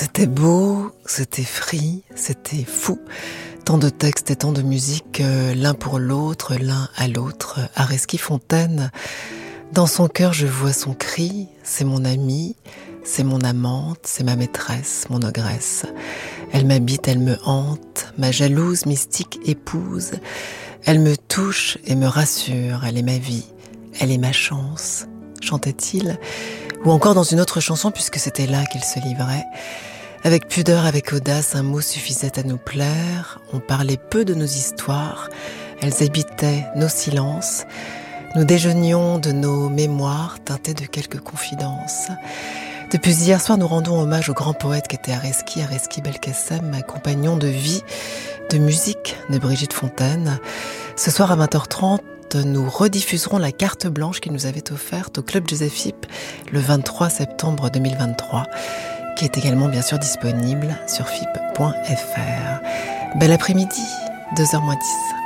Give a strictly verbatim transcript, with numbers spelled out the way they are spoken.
C'était beau, c'était free, c'était fou. Tant de textes et tant de musique, euh, l'un pour l'autre, l'un à l'autre. Areski-Fontaine, dans son cœur je vois son cri, c'est mon amie, c'est mon amante, c'est ma maîtresse, mon ogresse. Elle m'habite, elle me hante, ma jalouse, mystique épouse. Elle me touche et me rassure, elle est ma vie, elle est ma chance, chantait-il. Ou encore dans une autre chanson, puisque c'était là qu'il se livrait. Avec pudeur, avec audace, un mot suffisait à nous plaire. On parlait peu de nos histoires, elles habitaient nos silences. Nous déjeunions de nos mémoires teintées de quelques confidences. Depuis hier soir, nous rendons hommage au grand poète qu'était Areski, Areski Belkacem, compagnon de vie, de musique de Brigitte Fontaine. Ce soir à vingt heures trente, nous rediffuserons la carte blanche qu'il nous avait offerte au Club Joseph Philippe le vingt-trois septembre deux mille vingt-trois, qui est également bien sûr disponible sur f i p point f r. Bel après-midi, deux heures moins dix.